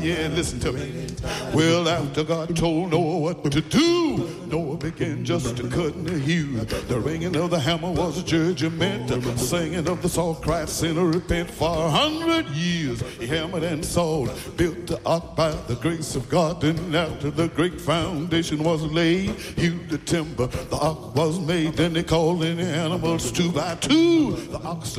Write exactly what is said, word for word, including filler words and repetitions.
Yeah, listen to me. Well, after God told Noah what to do, Noah began just to cut and hew. The ringing of the hammer was a judgment. The singing of the salt cried, sinner repent. For a hundred years he hammered and sawed, built the ark by the grace of God. And after the great foundation was laid, hewed the timber, the ark was made. Then they called in the animals two by two. The ox